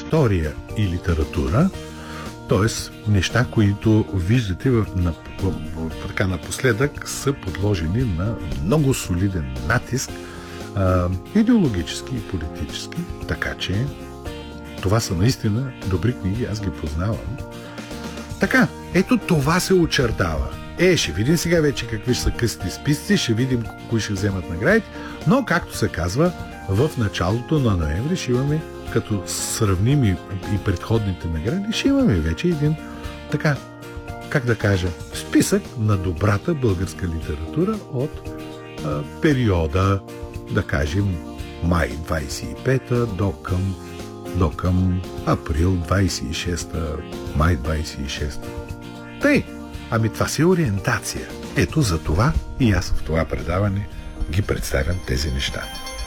история и литература, т.е. неща, които виждате така напоследък са подложени на много солиден натиск, идеологически и политически, така че това са наистина добри книги, аз ги познавам. Така, ето това се очертава. Ще видим сега вече какви ще са късите списъци, ще видим кои ще вземат наградите, но както се казва, в началото на ноември ще имаме, като сравним и предходните награди, ще имаме вече един, така, как да кажа, списък на добрата българска литература от периода, да кажем, май 25-та до към април 26-та, май 26-та. Тъй, това си е ориентация. Ето за това и аз в това предаване ги представям тези неща.